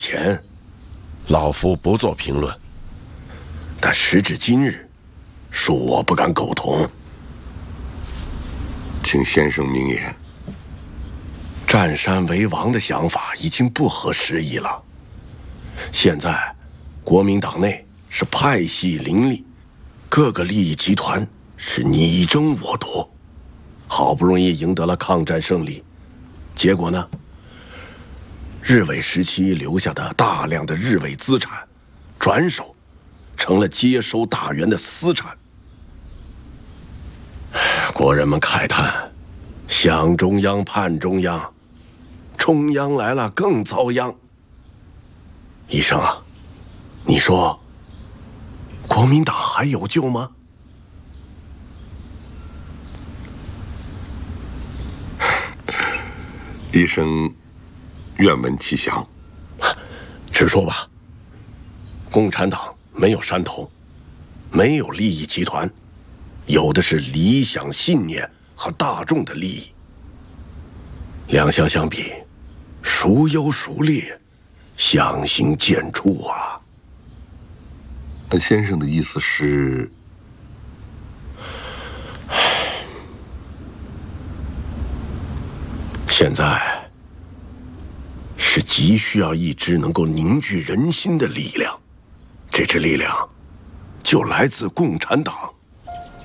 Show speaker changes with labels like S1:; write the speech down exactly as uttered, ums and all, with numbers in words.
S1: 前，老夫不做评论，但时至今日，恕我不敢苟同。
S2: 请先生明言。
S1: 占山为王的想法已经不合时宜了。现在，国民党内是派系林立，各个利益集团是你争我夺，好不容易赢得了抗战胜利，结果呢？日伪时期留下的大量的日伪资产，转手成了接收大员的私产。国人们慨叹：想中央盼中央，中央来了更遭殃。医生啊，你说国民党还有救吗？
S2: 医生愿闻其详。
S1: 直说吧。共产党没有山头，没有利益集团，有的是理想信念和大众的利益。两相相比，孰优孰劣，相形见绌啊。
S2: 那先生的意思是？
S1: 现在是急需要一支能够凝聚人心的力量，这支力量就来自共产党。